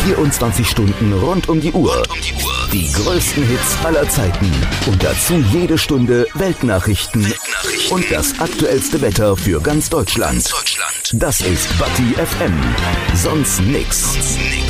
24 Stunden rund um die Uhr. Die größten Hits aller Zeiten. Und dazu jede Stunde Weltnachrichten und das aktuellste Wetter für ganz Deutschland. Das ist Batti FM. Sonst nix.